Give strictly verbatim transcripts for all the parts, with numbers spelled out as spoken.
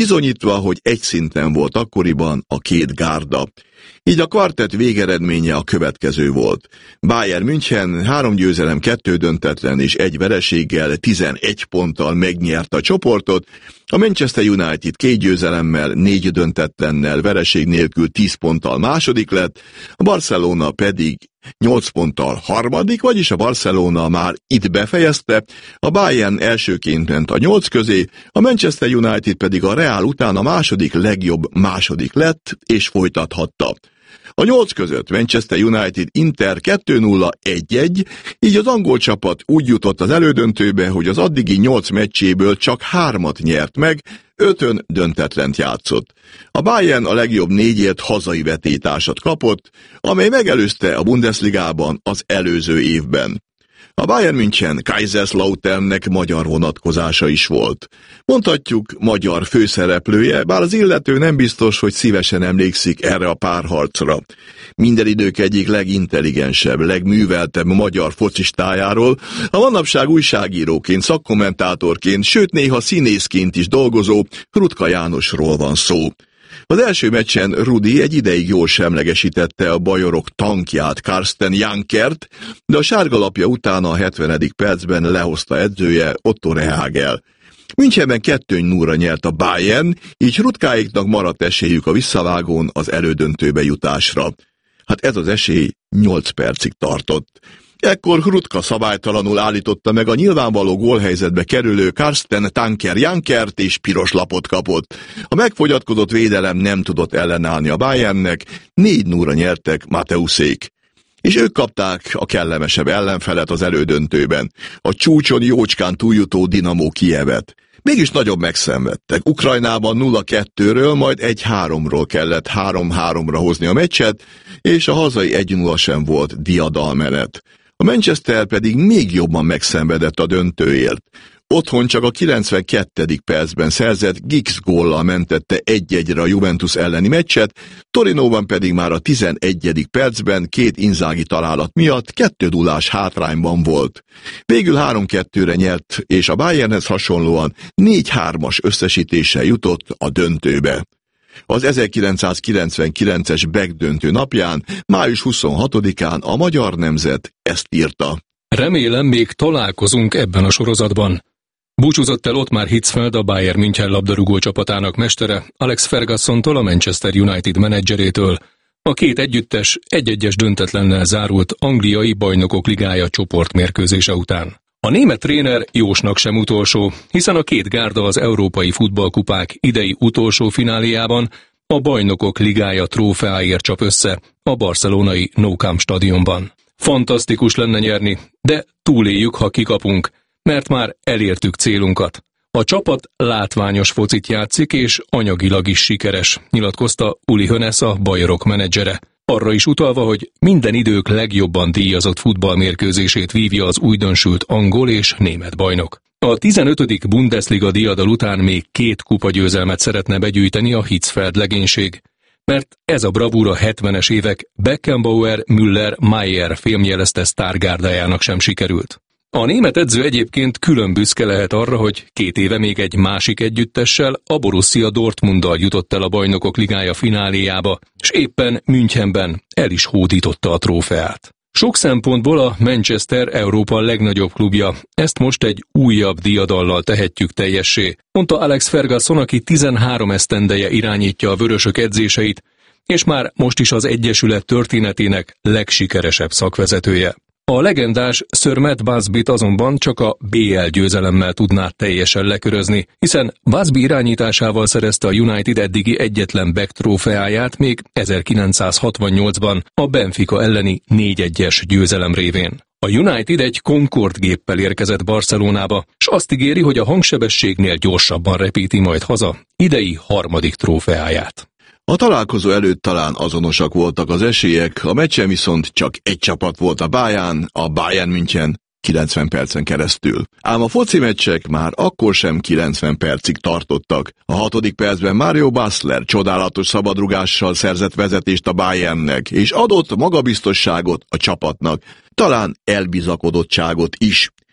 bizonyítva, hogy egy szinten volt akkoriban a két gárda. Így a kvartett végeredménye a következő volt. Bayern München három győzelem, kettő döntetlen és egy vereséggel tizenegy ponttal megnyerte a csoportot, a Manchester United két győzelemmel, négy döntetlennel, vereség nélkül tíz ponttal második lett, a Barcelona pedig nyolc ponttal harmadik, vagyis a Barcelona már itt befejezte, a Bayern elsőként ment a nyolc közé, a Manchester United pedig a Real után a második legjobb második lett, és folytathatta. A nyolc között Manchester United Inter kettő nulla egy egy, így az angol csapat úgy jutott az elődöntőbe, hogy az addigi nyolc meccséből csak hármat nyert meg, ötön döntetlent játszott. A Bayern a legjobb négyért hazai vetétársat kapott, amely megelőzte a Bundesligában az előző évben. A Bayern München Kaiserslauternnek magyar vonatkozása is volt. Mondhatjuk, magyar főszereplője, bár az illető nem biztos, hogy szívesen emlékszik erre a párharcra. Minden idők egyik legintelligensebb, legműveltebb magyar focistájáról, a manapság újságíróként, szakkommentátorként, sőt néha színészként is dolgozó Rutka Jánosról van szó. Az első meccsen Rudi egy ideig jól semlegesítette a bajorok tankját, Karsten Jankert, de a sárgalapja után a hetvenedik percben lehozta edzője, Otto Rehhagel. Münchenben kettő nulla nyert a Bayern, így Rutkáiknak maradt esélyük a visszavágón az elődöntőbe jutásra. Hát ez az esély nyolc percig tartott. Ekkor Rutka szabálytalanul állította meg a nyilvánvaló gólhelyzetbe kerülő Karsten Tanker Jankert, és piros lapot kapott. A megfogyatkozott védelem nem tudott ellenállni a Bayernnek, négy nulla nyertek Mateuszék. És ők kapták a kellemesebb ellenfelet az elődöntőben, a csúcson jócskán túljutó Dinamo Kijevet. Mégis nagyobb megszenvedtek. Ukrajnában nulla kettőről, majd egy háromról kellett három háromra hozni a meccset, és a hazai egy nulla sem volt diadalmenet. A Manchester pedig még jobban megszenvedett a döntőért. Otthon csak a kilencvenkettedik percben szerzett Giggs góllal mentette egy egyre a Juventus elleni meccset, Torinóban pedig már a tizenegyedik percben két Inzaghi találat miatt kettő nullás hátrányban volt. Végül három kettőre nyert, és a Bayernhez hasonlóan négy hármas összesítéssel jutott a döntőbe. Az ezerkilencszázkilencvenkilences Beck-döntő napján, május huszonhatodikán a Magyar Nemzet ezt írta. Remélem, még találkozunk ebben a sorozatban. Búcsúzott el Ottmar Hitzfeld, a Bayern München labdarúgó csapatának mestere, Alex Fergusontól, a Manchester United menedzserétől. A két együttes egy-egyes döntetlennel zárult angliai bajnokok ligája csoportmérkőzése után. A német tréner jósnak sem utolsó, hiszen a két gárda az európai futballkupák idei utolsó fináléjában a bajnokok ligája trófeáért csap össze a barcelonai Nou Camp stadionban. Fantasztikus lenne nyerni, de túléljük, ha kikapunk, mert már elértük célunkat. A csapat látványos focit játszik, és anyagilag is sikeres, nyilatkozta Uli Hoeneß, a bajorok menedzsere. Arra is utalva, hogy minden idők legjobban díjazott futballmérkőzését vívja az újdonsült angol és német bajnok. A tizenötödik Bundesliga diadal után még két kupagyőzelmet szeretne begyűjteni a Hitzfeld legénység, mert ez a bravúra hetvenes évek Beckenbauer, Müller, Maier fémjelezte sztárgárdájának sem sikerült. A német edző egyébként külön büszke lehet arra, hogy két éve még egy másik együttessel, a Borussia Dortmunddal jutott el a bajnokok ligája fináléjába, és éppen Münchenben el is hódította a trófeát. Sok szempontból a Manchester Európa legnagyobb klubja, ezt most egy újabb diadallal tehetjük teljessé, mondta Alex Ferguson, aki tizenhárom esztendeje irányítja a vörösök edzéseit, és már most is az egyesület történetének legsikeresebb szakvezetője. A legendás Sir Matt Busbyt azonban csak a bé el győzelemmel tudná teljesen lekörözni, hiszen Busby irányításával szerezte a United eddigi egyetlen Beck trófeáját még ezerkilencszázhatvannyolcban a Benfica elleni négy egyes győzelem révén. A United egy Concorde géppel érkezett Barcelonába, s azt ígéri, hogy a hangsebességnél gyorsabban repíti majd haza idei harmadik trófeáját. A találkozó előtt talán azonosak voltak az esélyek, a meccsen viszont csak egy csapat volt a pályán, a Bayern München kilencven percen keresztül. Ám a foci meccsek már akkor sem kilencven percig tartottak. A hatodik percben Mario Basler csodálatos szabadrugással szerzett vezetést a Bayernnek, és adott magabiztosságot a csapatnak, talán elbizakodottságot is.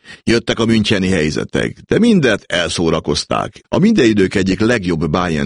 Jöttek a müncheni helyzetek, de mindet elszórakozták. A minden idők egyik legjobb Bayern